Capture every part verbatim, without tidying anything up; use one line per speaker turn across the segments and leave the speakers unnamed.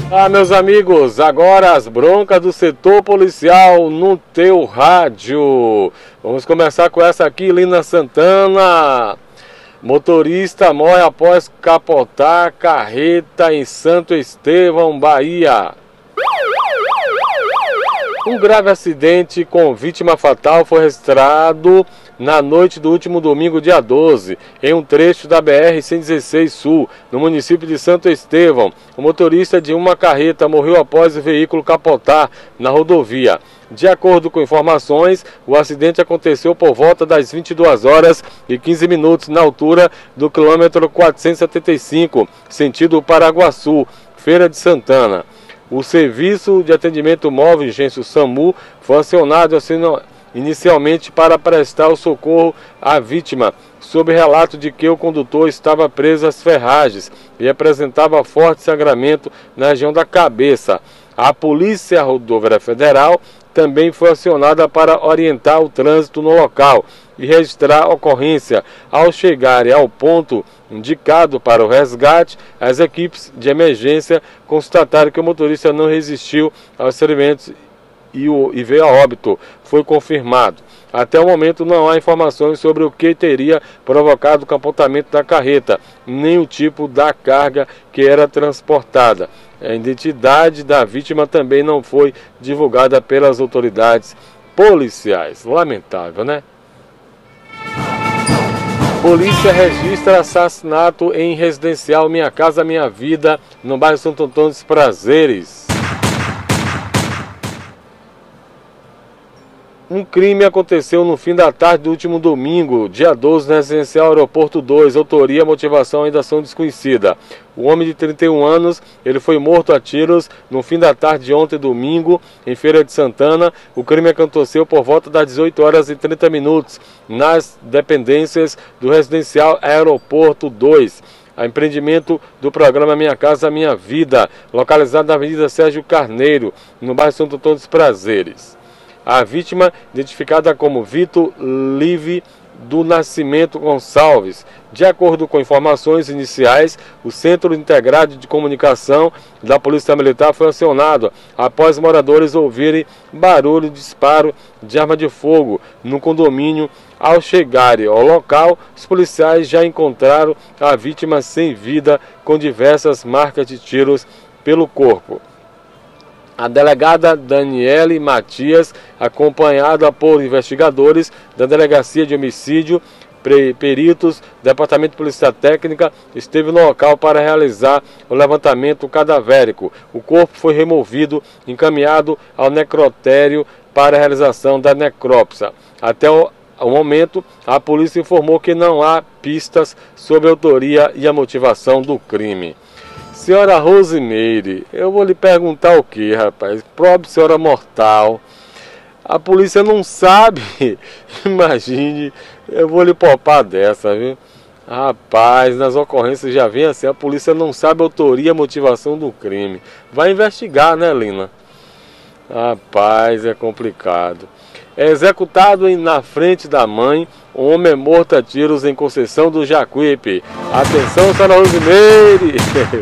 Ah, meus amigos, agora as broncas do setor policial no teu rádio. Vamos começar com essa aqui, Lina Santana. Motorista morre após capotar carreta em Santo Estevão, Bahia. Um grave acidente com vítima fatal foi registrado na noite do último domingo, dia doze, em um trecho da B R cento e dezesseis Sul, no município de Santo Estevão. O motorista de uma carreta morreu após o veículo capotar na rodovia. De acordo com informações, o acidente aconteceu por volta das vinte e duas horas e quinze minutos, na altura do quilômetro quatrocentos e setenta e cinco, sentido Paraguaçu, Feira de Santana. O Serviço de Atendimento Móvel Urgência SAMU foi acionado inicialmente para prestar o socorro à vítima, sob relato de que o condutor estava preso às ferragens e apresentava forte sangramento na região da cabeça. A Polícia Rodoviária Federal também foi acionada para orientar o trânsito no local e registrar a ocorrência. Ao chegarem ao ponto indicado para o resgate, as equipes de emergência constataram que o motorista não resistiu aos ferimentos e, o, e veio a óbito. Foi confirmado. Até o momento não há informações sobre o que teria provocado o capotamento da carreta, nem o tipo da carga que era transportada. A identidade da vítima também não foi divulgada pelas autoridades policiais. Lamentável, né? Polícia registra assassinato em residencial Minha Casa Minha Vida, no bairro Santo Antônio dos Prazeres. Um crime aconteceu no fim da tarde do último domingo, dia doze, no residencial Aeroporto dois. Autoria e motivação ainda são desconhecida. O homem de trinta e um anos, ele foi morto a tiros no fim da tarde de ontem, domingo, em Feira de Santana. O crime aconteceu por volta das dezoito horas e trinta minutos, nas dependências do residencial Aeroporto dois. A empreendimento do programa Minha Casa Minha Vida, localizado na Avenida Sérgio Carneiro, no bairro Santo Antônio dos Prazeres. A vítima, identificada como Vitor Live do Nascimento Gonçalves. De acordo com informações iniciais, o Centro Integrado de Comunicação da Polícia Militar foi acionado após moradores ouvirem barulho de disparo de arma de fogo no condomínio. Ao chegarem ao local, os policiais já encontraram a vítima sem vida, com diversas marcas de tiros pelo corpo. A delegada Daniele Matias, acompanhada por investigadores da Delegacia de Homicídio, peritos, Departamento de Polícia Técnica, esteve no local para realizar o levantamento cadavérico. O corpo foi removido, encaminhado ao necrotério para a realização da necrópsia. Até o Ao momento, a polícia informou que não há pistas sobre a autoria e a motivação do crime. Senhora Rosimeire, eu vou lhe perguntar o que, rapaz? Pobre senhora mortal. A polícia não sabe. Imagine, eu vou lhe poupar dessa, viu? Rapaz, nas ocorrências já vem assim, a polícia não sabe a autoria e a motivação do crime. Vai investigar, né, Lina? Rapaz, é complicado. É executado em, na frente da mãe, um homem é morto a tiros em Conceição do Jacuípe. Atenção, senhora Rosimeire!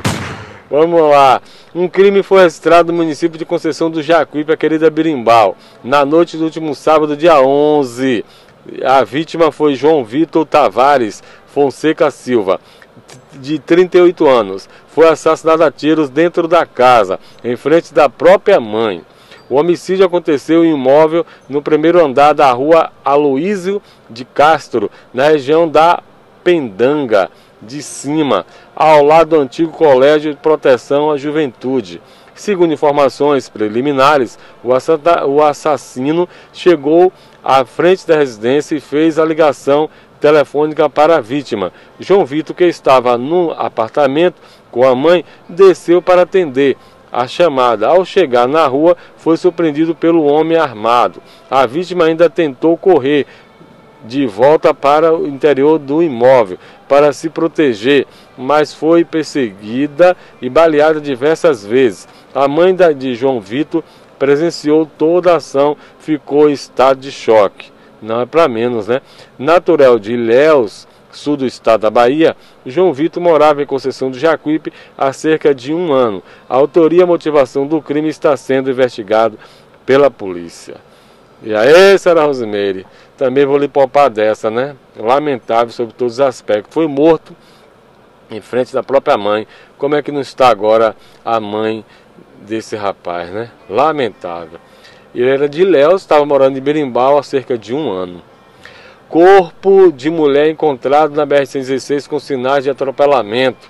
Vamos lá. Um crime foi registrado no município de Conceição do Jacuípe, a querida Birimbau, na noite do último sábado, dia onze. A vítima foi João Vitor Tavares Fonseca Silva, de trinta e oito anos. Foi assassinado a tiros dentro da casa, em frente da própria mãe. O homicídio aconteceu em um imóvel no primeiro andar da rua Aloísio de Castro, na região da Pendanga de Cima, ao lado do antigo Colégio de Proteção à Juventude. Segundo informações preliminares, o assassino chegou à frente da residência e fez a ligação telefônica para a vítima. João Vitor, que estava no apartamento com a mãe, desceu para atender a chamada. Ao chegar na rua, foi surpreendido pelo homem armado. A vítima ainda tentou correr de volta para o interior do imóvel para se proteger, mas foi perseguida e baleada diversas vezes. A mãe de João Vitor presenciou toda a ação, ficou em estado de choque. Não é para menos, né? Natural de Ilhéus, sul do estado da Bahia, João Vitor morava em Conceição do Jacuípe há cerca de um ano. A autoria e a motivação do crime está sendo investigado pela polícia. E aí, senhora Rosimeire, também vou lhe poupar dessa, né? Lamentável sobre todos os aspectos. Foi morto em frente da própria mãe. Como é que não está agora a mãe desse rapaz, né? Lamentável. Ele era de Ilhéus, estava morando em Berimbau há cerca de um ano. Corpo de mulher encontrado na B R cento e dezesseis com sinais de atropelamento.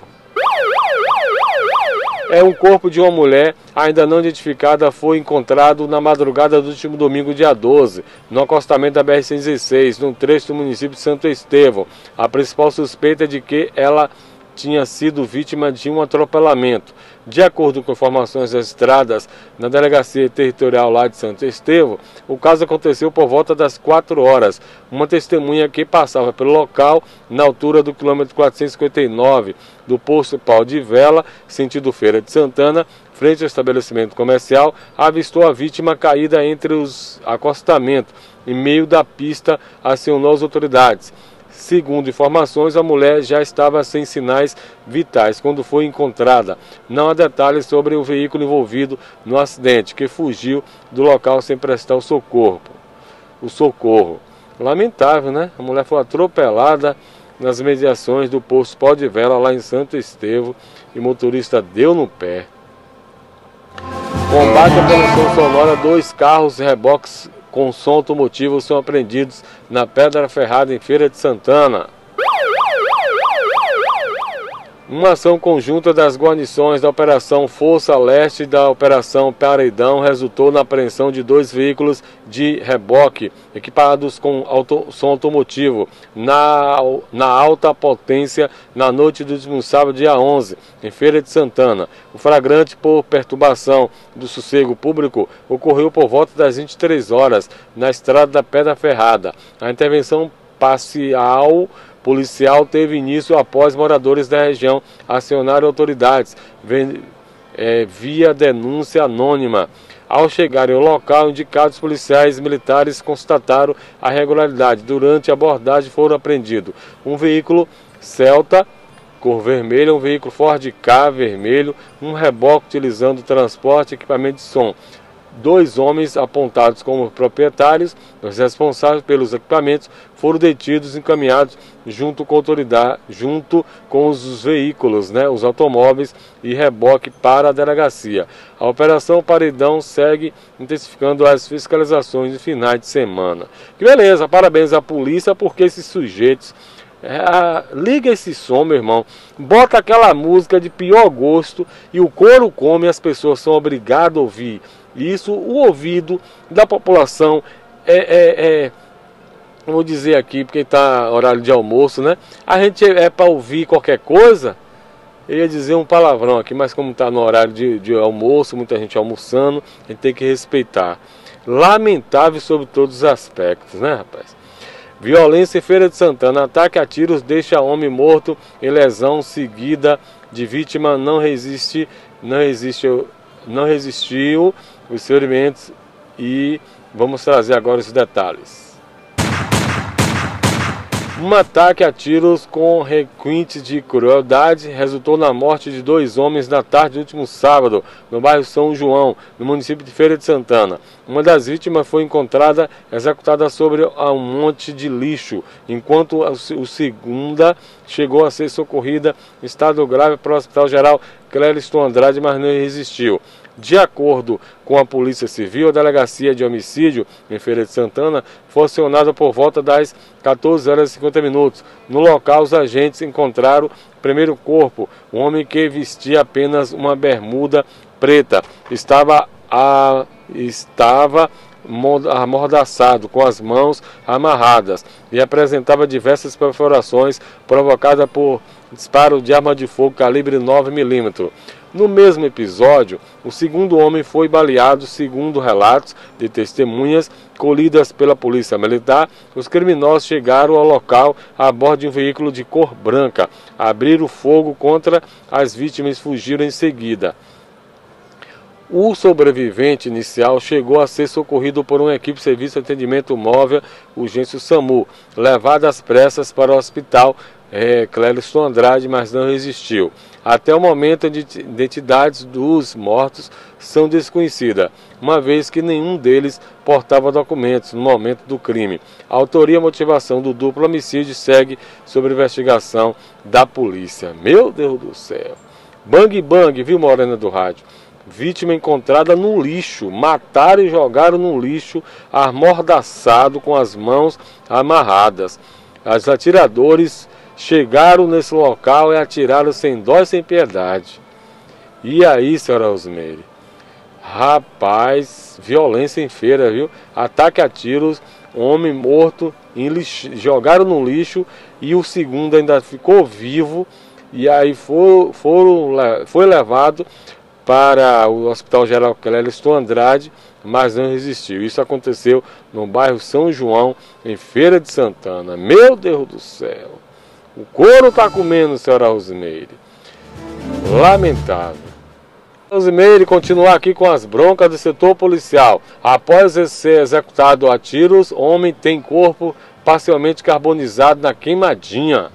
É um corpo de uma mulher ainda não identificada foi encontrado na madrugada do último domingo, dia doze, no acostamento da B R cento e dezesseis, num trecho do município de Santo Estevão. A principal suspeita é de que ela tinha sido vítima de um atropelamento. De acordo com informações registradas na Delegacia Territorial lá de Santo Estevão, o caso aconteceu por volta das quatro horas. Uma testemunha que passava pelo local, na altura do quilômetro quatrocentos e cinquenta e nove, do posto Pau de Vela, sentido Feira de Santana, frente ao estabelecimento comercial, avistou a vítima caída entre os acostamentos, em meio da pista, acionou as autoridades. Segundo informações, a mulher já estava sem sinais vitais quando foi encontrada. Não há detalhes sobre o veículo envolvido no acidente, que fugiu do local sem prestar o socorro. O socorro. Lamentável, né? A mulher foi atropelada nas mediações do posto Pau de Vela, lá em Santo Estevão, e o motorista deu no pé. Combate à poluição sonora, dois carros reboques com som automotivo são apreendidos na Pedra Ferrada, em Feira de Santana. Uma ação conjunta das guarnições da Operação Força Leste e da Operação Paredão resultou na apreensão de dois veículos de reboque equipados com auto, som automotivo na, na alta potência na noite do último sábado, dia onze, em Feira de Santana. O flagrante por perturbação do sossego público ocorreu por volta das vinte e três horas na estrada da Pedra Ferrada. A intervenção parcial policial teve início após moradores da região acionarem autoridades é, via denúncia anônima. Ao chegarem ao local, indicados policiais militares constataram a irregularidade. Durante a abordagem foram apreendidos um veículo Celta cor vermelha, um veículo Ford Ka vermelho, um reboque utilizando transporte e equipamento de som. Dois homens apontados como proprietários, os responsáveis pelos equipamentos, foram detidos e encaminhados junto com a autoridade, junto com os veículos, né, os automóveis e reboque para a delegacia. A Operação Paredão segue intensificando as fiscalizações de finais de semana. Que beleza, parabéns à polícia, porque esses sujeitos... É, liga esse som, meu irmão, bota aquela música de pior gosto e o couro come, as pessoas são obrigadas a ouvir isso. O ouvido da população é, é, é vou dizer aqui, porque está horário de almoço, né? A gente é para ouvir qualquer coisa. Eu ia dizer um palavrão aqui, mas como está no horário de, de almoço, muita gente almoçando, a gente tem que respeitar. Lamentável sobre todos os aspectos, né, rapaz? Violência em Feira de Santana. Ataque a tiros deixa homem morto em lesão seguida de vítima não resiste, não resistiu, não resistiu os ferimentos, e vamos trazer agora os detalhes. Um ataque a tiros com requintes de crueldade resultou na morte de dois homens na tarde do último sábado, no bairro São João, no município de Feira de Santana. Uma das vítimas foi encontrada executada sobre um monte de lixo, enquanto a segunda chegou a ser socorrida em estado grave para o Hospital Geral Clériston Andrade, mas não resistiu. De acordo com a Polícia Civil, a Delegacia de Homicídio em Feira de Santana foi acionada por volta das quatorze horas e cinquenta minutos. No local, os agentes encontraram o primeiro corpo, um homem que vestia apenas uma bermuda preta. Estava, a, estava amordaçado, com as mãos amarradas, e apresentava diversas perfurações provocadas por disparo de arma de fogo calibre nove milímetros. No mesmo episódio, o segundo homem foi baleado. Segundo relatos de testemunhas colhidas pela Polícia Militar, os criminosos chegaram ao local a bordo de um veículo de cor branca, abriram fogo contra as vítimas e fugiram em seguida. O sobrevivente inicial chegou a ser socorrido por uma equipe de serviço de atendimento móvel, urgência SAMU, levado às pressas para o hospital é, Clériston Andrade, mas não resistiu. Até o momento, as identidades dos mortos são desconhecidas, uma vez que nenhum deles portava documentos no momento do crime. A autoria e motivação do duplo homicídio segue sob investigação da polícia. Meu Deus do céu! Bang bang, viu, Morena do Rádio? Vítima encontrada no lixo, mataram e jogaram no lixo, amordaçado com as mãos amarradas. Os atiradores chegaram nesse local e atiraram sem dó e sem piedade. E aí, senhora Rosemary? Rapaz, violência em feira, viu? Ataque a tiros, homem morto, em lixo, jogaram no lixo e o segundo ainda ficou vivo. E aí for, foram, foi levado para o Hospital Geral Clériston Andrade, mas não resistiu. Isso aconteceu no bairro São João, em Feira de Santana. Meu Deus do céu! O couro está comendo, senhora Rosemary. Lamentável. Rosemary continuar aqui com as broncas do setor policial. Após ser executado a tiros, homem tem corpo parcialmente carbonizado na queimadinha.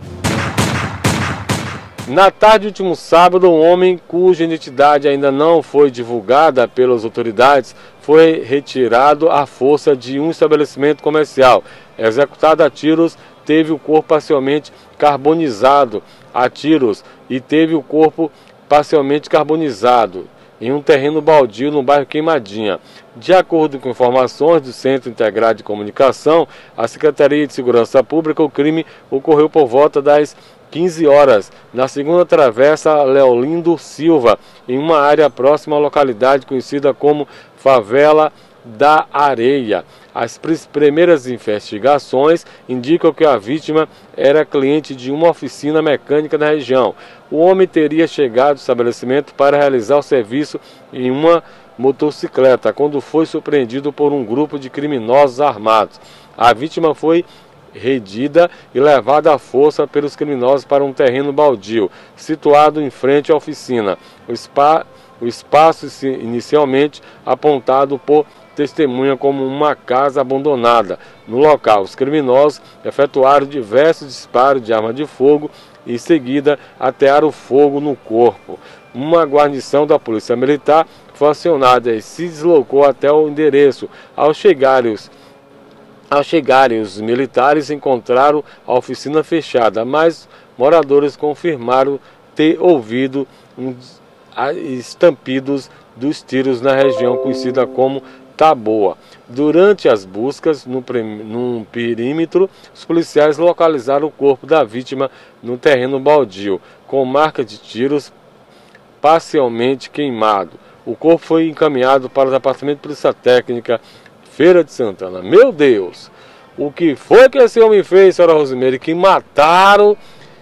Na tarde do último sábado, um homem cuja identidade ainda não foi divulgada pelas autoridades foi retirado à força de um estabelecimento comercial. Executado a tiros, teve o corpo parcialmente carbonizado a tiros e teve o corpo parcialmente carbonizado em um terreno baldio no bairro Queimadinha. De acordo com informações do Centro Integrado de Comunicação, a Secretaria de Segurança Pública, o crime ocorreu por volta das quinze horas, na segunda travessa Leolindo Silva, em uma área próxima à localidade conhecida como Favela da Areia. As primeiras investigações indicam que a vítima era cliente de uma oficina mecânica na região. O homem teria chegado ao estabelecimento para realizar o serviço em uma motocicleta, quando foi surpreendido por um grupo de criminosos armados. A vítima foi redida e levada à força pelos criminosos para um terreno baldio, situado em frente à oficina. O, spa, o espaço inicialmente apontado por testemunha como uma casa abandonada. No local, os criminosos efetuaram diversos disparos de arma de fogo e, em seguida, atearam fogo no corpo. Uma guarnição da Polícia Militar foi acionada e se deslocou até o endereço. Ao chegarem os Ao chegarem os militares, encontraram a oficina fechada, mas moradores confirmaram ter ouvido uns estampidos dos tiros na região conhecida como Taboa. Durante as buscas no, no perímetro, os policiais localizaram o corpo da vítima no terreno baldio, com marca de tiros parcialmente queimado. O corpo foi encaminhado para o Departamento de Polícia Técnica Feira de Santana. Meu Deus! O que foi que esse homem fez, senhora Rosemary? Que mataram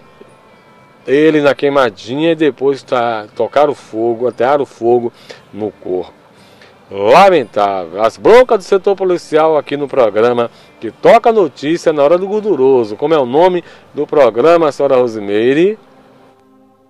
ele na queimadinha e depois tá, tocaram fogo, atearam fogo no corpo. Lamentável. As broncas do setor policial aqui no programa que toca notícia na hora do gorduroso. Como é o nome do programa, senhora Rosemary?